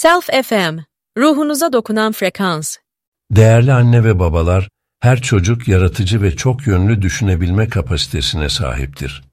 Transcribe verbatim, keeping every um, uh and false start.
Self F M, ruhunuza dokunan frekans. Değerli anne ve babalar, her çocuk yaratıcı ve çok yönlü düşünebilme kapasitesine sahiptir.